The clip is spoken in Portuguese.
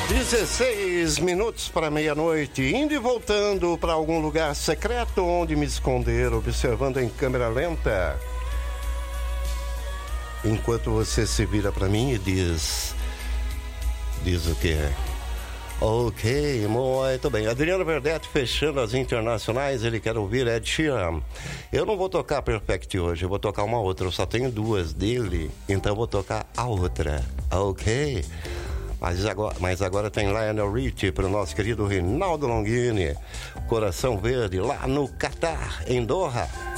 16 minutos para meia-noite, indo e voltando para algum lugar secreto onde me esconder, observando em câmera lenta. Enquanto você se vira para mim e diz o quê? Ok, muito bem. Adriano Verdetti fechando as internacionais, ele quer ouvir Ed Sheeran. Eu não vou tocar Perfect hoje, eu vou tocar uma outra, eu só tenho duas dele, então eu vou tocar a outra, ok? Mas agora tem Lionel Richie para o nosso querido Rinaldo Longini, Coração Verde, lá no Catar, em Doha.